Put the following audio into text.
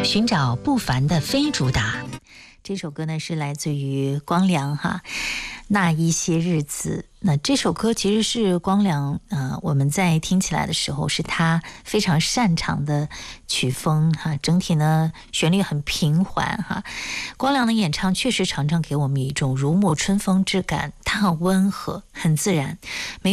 寻找不凡的非主打。这首歌呢是来自于光良哈，那一些日子。那这首歌其实是光良我们在听起来的时候是他非常擅长的曲风哈，整体呢旋律很平缓哈。光良的演唱确实常常给我们一种如沐春风之感，他很温和，很自然，没有